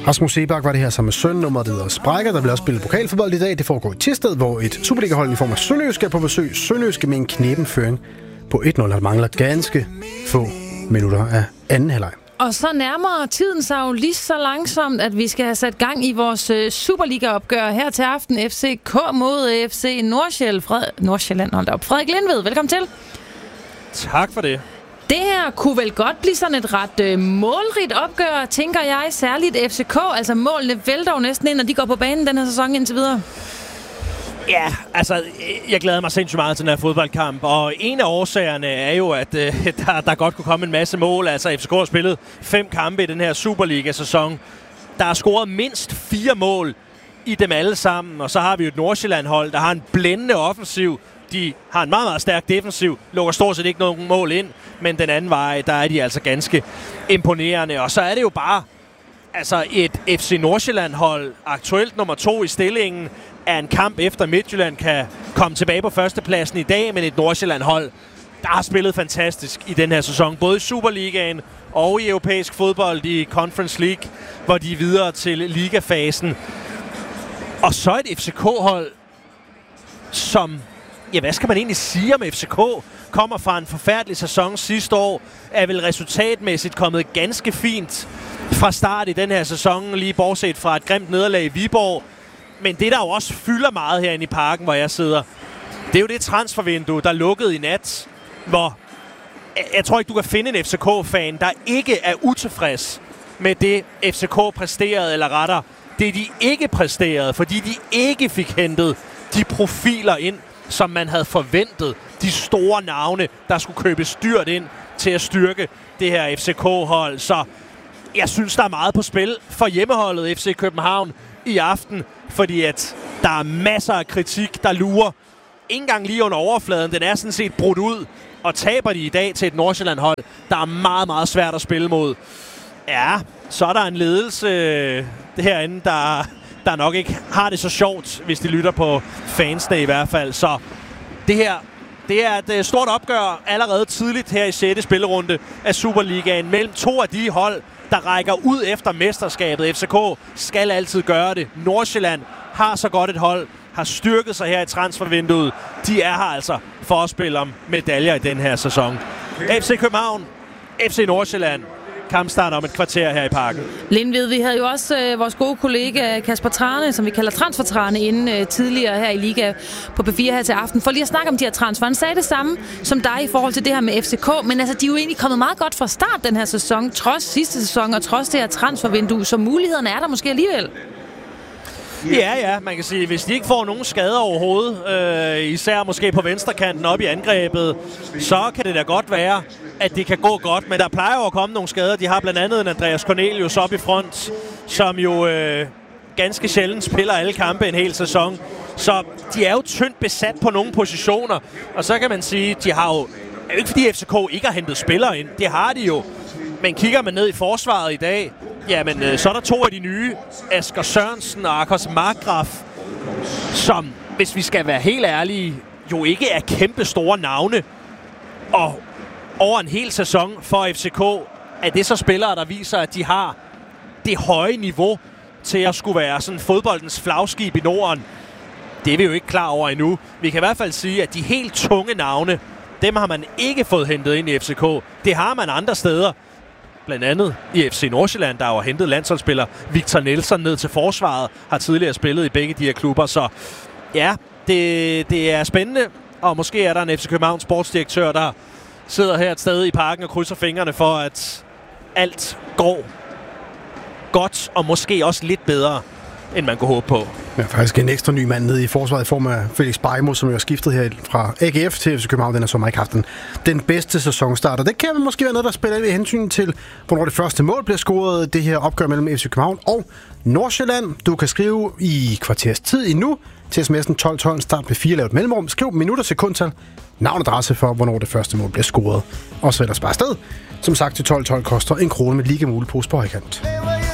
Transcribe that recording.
Rasmus Seebach var det her sammen med søn, nummeret hedder Sprækker. Der bliver også spillet pokalfodbold i dag. Det foregår i Thisted, hvor et Superliga-hold i form af Sønderjyske er på besøg. Sønderjyske med en kneben føring på 1-0. Der mangler ganske få minutter af anden halvleg. Og så nærmer tiden sig jo lige så langsomt, at vi skal have sat gang i vores Superliga-opgør her til aften. FCK mod FC Nordsjælland. Hold da op. Frederik Lindved, velkommen til. Tak for det. Det her kunne vel godt blive sådan et ret målrigt opgør, tænker jeg, særligt FCK. Altså målene vælter jo næsten ind, når de går på banen den her sæson indtil videre. Ja, altså, jeg glæder mig sindssygt meget til den her fodboldkamp, og en af årsagerne er jo, at der godt kunne komme en masse mål. Altså, FCK har spillet 5 kampe i den her Superliga-sæson. Der er scoret mindst 4 mål i dem alle sammen, og så har vi jo et Nordsjælland-hold, der har en blændende offensiv. De har en meget, meget stærk defensiv, lukker stort set ikke nogen mål ind, men den anden vej, der er de altså ganske imponerende. Og så er det jo bare altså et FC Nordsjælland-hold, aktuelt nummer 2 i stillingen, er en kamp efter Midtjylland kan komme tilbage på førstepladsen i dag, men et Nordsjælland-hold, der har spillet fantastisk i den her sæson, både i Superligaen og i europæisk fodbold i Conference League, hvor de er videre til ligafasen. Og så et FCK-hold, som, ja, hvad skal man egentlig sige om FCK? Kommer fra en forfærdelig sæson sidste år, er vel resultatmæssigt kommet ganske fint fra start i den her sæson, lige bortset fra et grimt nederlag i Viborg. Men det, der jo også fylder meget herinde i parken, hvor jeg sidder, det er jo det transfervindue, der lukkede i nat, hvor jeg tror ikke, du kan finde en FCK-fan, der ikke er utilfreds med det, FCK præsterede, eller retter, det de ikke præsterede, fordi de ikke fik hentet de profiler ind, som man havde forventet. De store navne, der skulle købes dyrt ind til at styrke det her FCK-hold. Så jeg synes, der er meget på spil for hjemmeholdet FC København i aften, fordi at der er masser af kritik, der lurer. Ikke engang lige under overfladen. Den er sådan set brudt ud, og taber de i dag til et Nordsjælland-hold, der er meget, meget svært at spille mod. Ja, så er der en ledelse herinde, der nok ikke har det så sjovt, hvis de lytter på fansene i hvert fald. Så det er et stort opgør allerede tidligt her i 6. spillerunde af Superligaen mellem 2 af de hold, der rækker ud efter mesterskabet. FCK skal altid gøre det. Nordsjælland har så godt et hold, har styrket sig her i transfervinduet. De er her altså for at spille om medaljer i den her sæson. FC København, FC Nordsjælland. Kampstart om et kvarter her i parken. Lindved, vi havde jo også vores gode kollega Kasper Trane, som vi kalder Transfer-Trane, inden tidligere her i Liga på P4 her til aften, for lige at snakke om de her transfer. Han sagde det samme som dig i forhold til det her med FCK, men altså, de er jo egentlig kommet meget godt fra start den her sæson, trods sidste sæson og trods det her transfervindue, så mulighederne er der måske alligevel. Ja, man kan sige, hvis de ikke får nogen skader overhovedet, især måske på venstrekanten op i angrebet, så kan det da godt være, at det kan gå godt. Men der plejer jo at komme nogle skader. De har blandt andet en Andreas Cornelius op i front, som jo ganske sjældent spiller alle kampe en hel sæson. Så de er jo tyndt besat på nogle positioner. Og så kan man sige, de har jo ikke fordi FCK ikke har hentet spillere ind. Det har de jo. Men kigger man ned i forsvaret i dag, jamen, så er der 2 af de nye, Asger Sørensen og Akos Markgraf, som, hvis vi skal være helt ærlige, jo ikke er kæmpe store navne. Og over en hel sæson for FCK, er det så spillere, der viser, at de har det høje niveau til at skulle være sådan fodboldens flagskib i Norden. Det er vi jo ikke klar over endnu. Vi kan i hvert fald sige, at de helt tunge navne, dem har man ikke fået hentet ind i FCK. Det har man andre steder. Blandt andet i FC Nordsjælland, der har hentet landsholdsspiller Victor Nielsen ned til forsvaret, har tidligere spillet i begge de her klubber. Så ja, det er spændende, og måske er der en FC København sportsdirektør, der sidder her et sted i parken og krydser fingrene for, at alt går godt, og måske også lidt bedre, end man kunne håbe på. Ja, faktisk en ekstra ny mand nede i forsvaret i form af Felix Bejmo, som jo har skiftet her fra AGF til FC København. Den er så ikke haft den bedste sæsonstart. Og det kan måske være noget, der spiller ind i hensyn til, hvornår det første mål bliver scoret. Det her opgør mellem FC København og Nordsjælland. Du kan skrive i kvarters tid endnu til sms'en 1212, start med 4 lavet mellemrum. Skriv minutter, sekundtal, navn og adresse for, hvornår det første mål bliver scoret. Og så ellers bare afsted. Som sagt til 1212 koster 1 krone med lige mulig pose på højkant.